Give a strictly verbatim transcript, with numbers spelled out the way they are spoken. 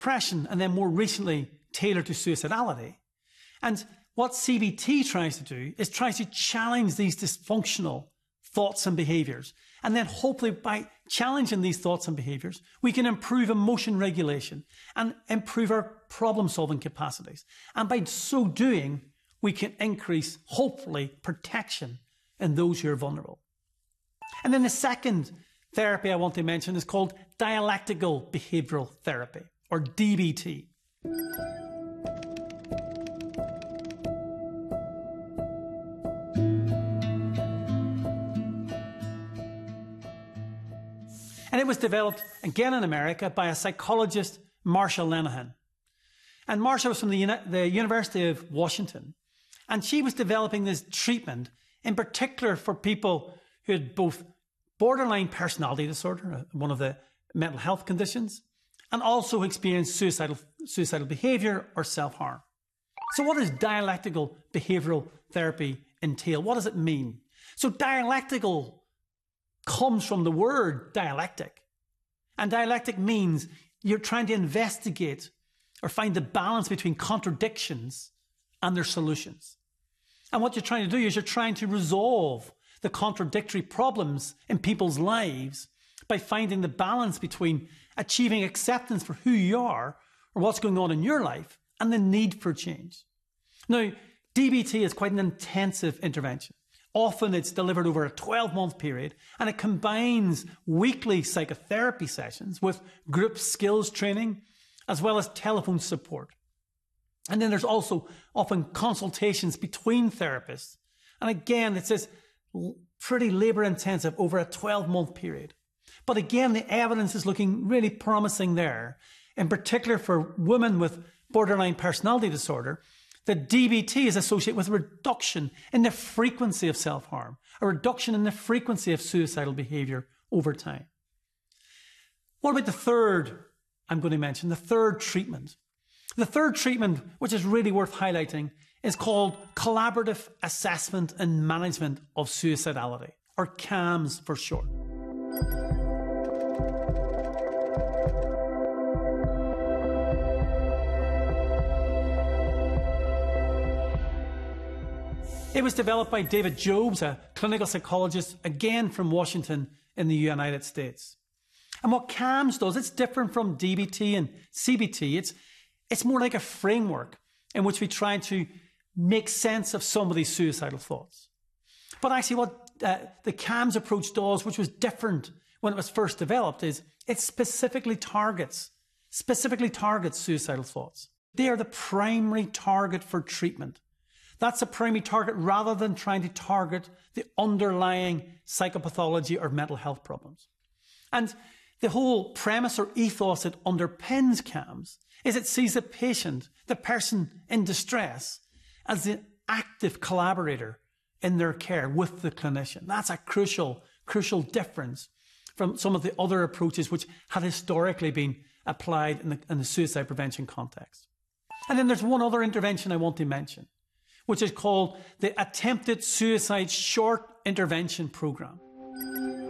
depression, and then more recently tailored to suicidality. And what C B T tries to do is tries to challenge these dysfunctional thoughts and behaviors. And then hopefully by challenging these thoughts and behaviors, we can improve emotion regulation and improve our problem solving capacities. And by so doing, we can increase, hopefully, protection in those who are vulnerable. And then the second therapy I want to mention is called dialectical behavioral therapy, or D B T. And it was developed again in America by a psychologist, Marsha Linehan. And Marsha was from the, Uni the University of Washington. And she was developing this treatment in particular for people who had both borderline personality disorder, one of the mental health conditions, and also experienced suicidal, suicidal behavior or self-harm. So what does dialectical behavioral therapy entail? What does it mean? So dialectical comes from the word dialectic. And dialectic means you're trying to investigate or find the balance between contradictions and their solutions. And what you're trying to do is you're trying to resolve the contradictory problems in people's lives by finding the balance between achieving acceptance for who you are or what's going on in your life and the need for change. Now, D B T is quite an intensive intervention. Often it's delivered over a twelve month period, and it combines weekly psychotherapy sessions with group skills training, as well as telephone support. And then there's also often consultations between therapists. And again, it's this pretty labor intensive over a twelve month period. But again, the evidence is looking really promising there, in particular for women with borderline personality disorder, that D B T is associated with a reduction in the frequency of self-harm, a reduction in the frequency of suicidal behavior over time. What about the third I'm going to mention, the third treatment? The third treatment, which is really worth highlighting, is called Collaborative Assessment and Management of Suicidality, or CAMS for short. It was developed by David Jobes, a clinical psychologist, again from Washington in the United States. And what CAMS does, it's different from D B T and C B T. It's, it's more like a framework in which we try to make sense of some of these suicidal thoughts. But actually what uh, the CAMS approach does, which was different when it was first developed, is it specifically targets, specifically targets suicidal thoughts. They are the primary target for treatment. That's a primary target rather than trying to target the underlying psychopathology or mental health problems. And the whole premise or ethos that underpins CAMS is it sees the patient, the person in distress, as the active collaborator in their care with the clinician. That's a crucial, crucial difference from some of the other approaches which had historically been applied in the, in the suicide prevention context. And then there's one other intervention I want to mention, which is called the Attempted Suicide Short Intervention Program.